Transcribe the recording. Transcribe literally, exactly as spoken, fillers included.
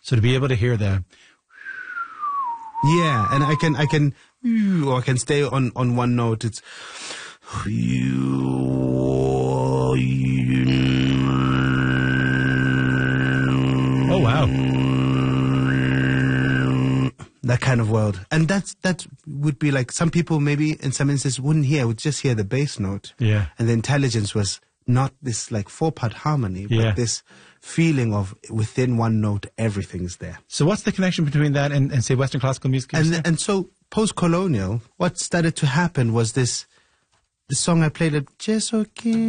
So to be able to hear the, yeah, and I can I can or I can stay on on one note. It's oh wow, that kind of world, and that's that would be like some people maybe in some instances wouldn't hear, would just hear the bass note, yeah, and the intelligence was not this like four part harmony, yeah. but this feeling of within one note everything's there. So what's the connection between that and, and say Western classical music? And and so post-colonial, what started to happen was this the song I played at Just Okay.